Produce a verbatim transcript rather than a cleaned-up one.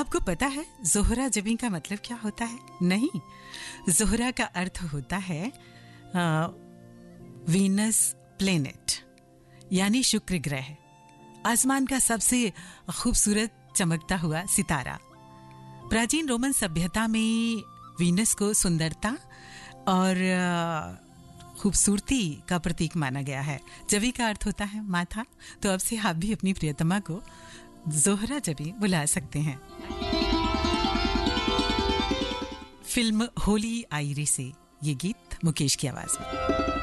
आपको पता है ज़ोहरा जबी का मतलब क्या होता है? नहीं, ज़ोहरा का अर्थ होता है आ, वीनस प्लेनेट यानी शुक्र ग्रह, आसमान का सबसे खूबसूरत चमकता हुआ सितारा। प्राचीन रोमन सभ्यता में वीनस को सुंदरता और खूबसूरती का प्रतीक माना गया है। जबी का अर्थ होता है माथा, तो अब से आप भी अपनी प्रियतमा को ज़ोहरा जबी बुला सकते हैं। फिल्म होली आई रे से ये गीत मुकेश की आवाज में।